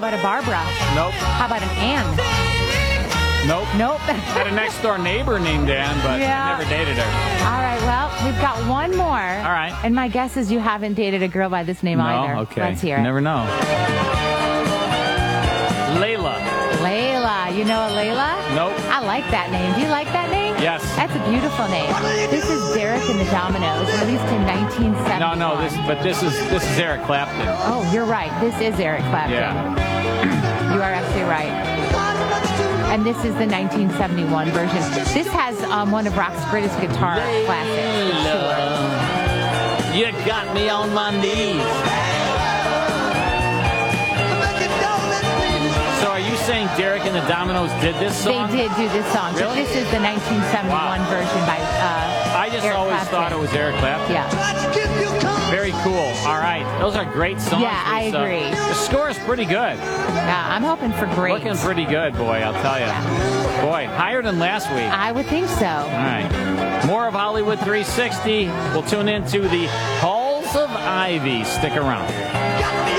about a Barbara? Nope. How about an Ann? Nope. Nope. Had a next door neighbor named Ann, but Yeah. I never dated her. All right, well, we've got one more. All right. And my guess is you haven't dated a girl by this name either. No, okay. Let's hear it. Never know. Layla. Layla. You know a Layla? Nope. I like that name. Do you like that name? Yes. That's a beautiful name. This is Derek and the Dominoes, released in 1971. No, this is Eric Clapton. Oh, you're right. This is Eric Clapton. Yeah. You are absolutely right. And this is the 1971 version. This has one of rock's greatest guitar classics. Layla, you got me on my knees. So are you saying Derek and the Dominoes did this song? They did do this song. Really? But this is the 1971 version by I just Eric always Clapton. thought it was Eric Clapton. Yeah. Very cool. All right. Those are great songs. Yeah, I Lisa. agree. The score is pretty good. Yeah, I'm hoping for great. Looking pretty good, boy, I'll tell you. Yeah. Boy, higher than last week. I would think so. All right. More of Hollywood 360. We'll tune into the Halls of Ivy. Stick around.